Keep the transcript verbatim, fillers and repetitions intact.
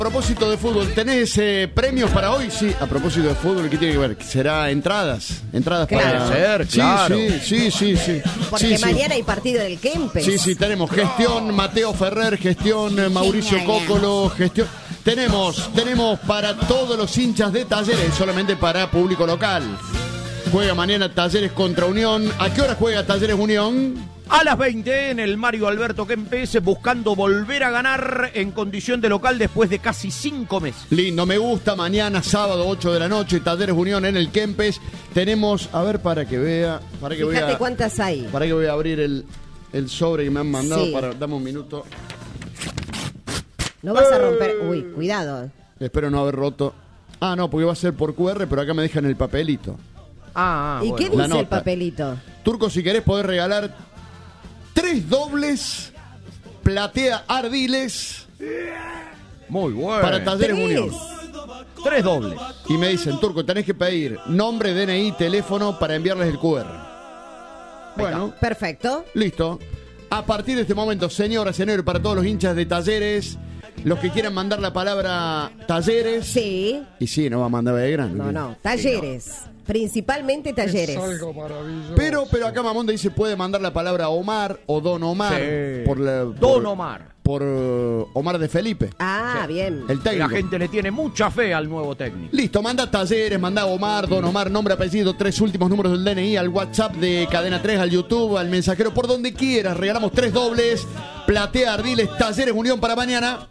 A propósito de fútbol, ¿tenés eh, premios para hoy? Sí, a propósito de fútbol, ¿qué tiene que ver? ¿Será entradas? ¿Entradas Claro. para...? Puede ser, claro. Sí, sí, sí, sí, sí. Porque Sí, mañana sí. hay partido del Kempes. Sí, sí, tenemos gestión Mateo Ferrer, gestión eh, Mauricio Genial. Cócolo, gestión... Tenemos, tenemos para todos los hinchas de Talleres, solamente para público local. Juega mañana Talleres contra Unión. ¿A qué hora juega Talleres Unión? A las veinte en el Mario Alberto Kempes, buscando volver a ganar en condición de local después de casi cinco meses. Lindo, me gusta. Mañana, sábado, ocho de la noche, Talleres Unión en el Kempes. Tenemos, a ver, para que vea... Para que Fíjate voy a, cuántas hay. Para que voy a abrir el, el sobre que me han mandado. Sí. Para, dame un minuto. No vas a romper. Uy, cuidado. Espero no haber roto. Ah, no, porque va a ser por cu erre, pero acá me dejan el papelito. Ah, ah ¿Y bueno. qué La dice el nota. papelito? Turco, si querés poder regalar tres dobles platea Ardiles Muy bueno. para Talleres Tres. Unión. Tres dobles. Y me dicen, Turco, tenés que pedir nombre, D N I, teléfono para enviarles el cu erre. Bueno, Perfecto. listo. A partir de este momento, señoras, señores, para todos los hinchas de Talleres, los que quieran mandar la palabra Talleres. Sí. Y sí, no va a mandar Belgrano. No, no. Talleres. Principalmente talleres. Pero, pero acá Mamonde dice, puede mandar la palabra Omar o Don Omar. Sí. Por la, Don por- Omar. Por uh, Omar de Felipe, Ah, bien. el técnico. La gente le tiene mucha fe al nuevo técnico. Listo, manda Talleres, manda Omar, Don Omar, nombre, apellido, tres últimos números del D N I, al WhatsApp de Cadena tres, al YouTube, al mensajero, por donde quieras. Regalamos tres dobles, platea Ardiles, Talleres Unión para mañana.